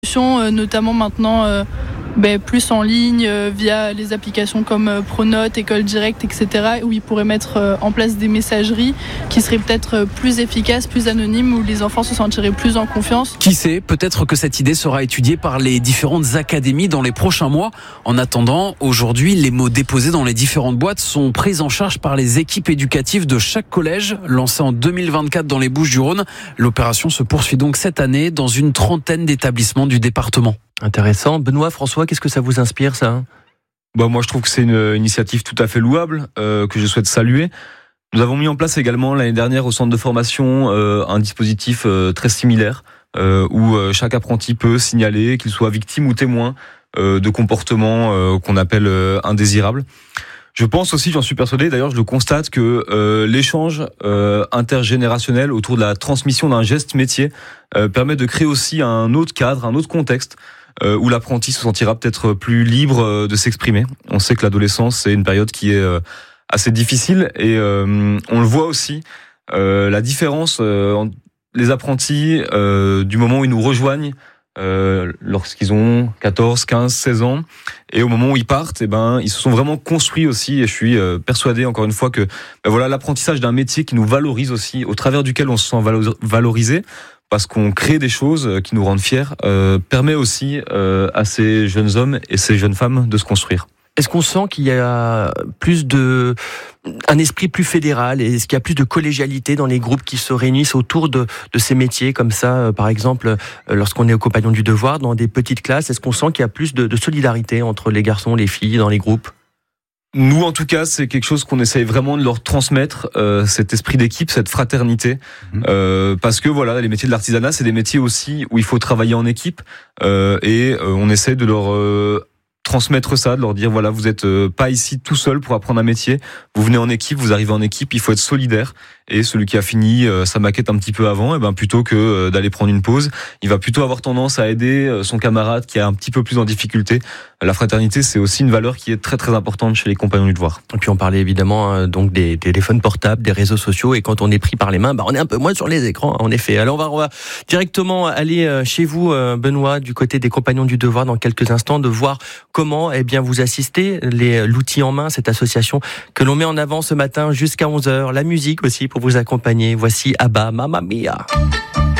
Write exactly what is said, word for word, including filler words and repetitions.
Notamment maintenant euh, ben, plus en ligne euh, via les applications comme euh, Pronote, École Directe, et cetera, où ils pourraient mettre euh, en place des messageries qui seraient peut-être euh, plus efficaces, plus anonymes, où les enfants se sentiraient plus en confiance. Qui sait, peut-être que cette idée sera étudiée par les différentes académies dans les prochains mois. En attendant, aujourd'hui, les mots déposés dans les différentes boîtes sont pris en charge par les équipes éducatives de chaque collège. Lancée en deux mille vingt-quatre dans les Bouches-du-Rhône, l'opération se poursuit donc cette année dans une trentaine d'établissements du département. Intéressant. Benoît, François, qu'est-ce que ça vous inspire, ça ? Bah, moi, je trouve que c'est une initiative tout à fait louable, euh, que je souhaite saluer. Nous avons mis en place également l'année dernière au centre de formation euh, un dispositif euh, très similaire euh, où euh, chaque apprenti peut signaler qu'il soit victime ou témoin euh, de comportements euh, qu'on appelle euh, indésirables. Je pense aussi, j'en suis persuadé, d'ailleurs je le constate, que euh, l'échange euh, intergénérationnel autour de la transmission d'un geste métier euh, permet de créer aussi un autre cadre, un autre contexte euh, où l'apprenti se sentira peut-être plus libre euh, de s'exprimer. On sait que l'adolescence, c'est une période qui est euh, assez difficile et euh, on le voit aussi, euh, la différence euh, entre les apprentis euh, du moment où ils nous rejoignent Euh, lorsqu'ils ont quatorze, quinze, seize ans et au moment où ils partent, eh ben, ils se sont vraiment construits aussi et je suis euh, persuadé encore une fois que ben voilà, l'apprentissage d'un métier qui nous valorise aussi, au travers duquel on se sent valorisé parce qu'on crée des choses qui nous rendent fiers, euh, permet aussi euh, à ces jeunes hommes et ces jeunes femmes de se construire. Est-ce qu'on sent qu'il y a plus de un esprit plus fédéral? Est-ce qu'il y a plus de collégialité dans les groupes qui se réunissent autour de, de ces métiers comme ça, par exemple, lorsqu'on est aux Compagnons du Devoir, dans des petites classes, est-ce qu'on sent qu'il y a plus de, de solidarité entre les garçons, les filles dans les groupes? Nous, en tout cas, c'est quelque chose qu'on essaye vraiment de leur transmettre, euh, cet esprit d'équipe, cette fraternité, mmh. euh, parce que voilà, les métiers de l'artisanat, c'est des métiers aussi où il faut travailler en équipe, euh, et euh, on essaie de leur euh, transmettre ça, de leur dire voilà, vous êtes euh, pas ici tout seul pour apprendre un métier, vous venez en équipe, vous arrivez en équipe, il faut être solidaire. Et celui qui a fini euh, sa maquette un petit peu avant, et ben plutôt que euh, d'aller prendre une pause, il va plutôt avoir tendance à aider euh, son camarade qui est un petit peu plus en difficulté. La fraternité, c'est aussi une valeur qui est très très importante chez les Compagnons du Devoir. Et puis on parlait évidemment euh, donc des, des téléphones portables, des réseaux sociaux, et quand on est pris par les mains, bah on est un peu moins sur les écrans, en effet. Alors on va, on va directement aller chez vous, euh, Benoît, du côté des Compagnons du Devoir, dans quelques instants, de voir comment eh bien vous assistez, les, l'outil en main, cette association que l'on met en avant ce matin jusqu'à onze heures, la musique aussi pour vous accompagner. Voici Abba, Mamma Mia.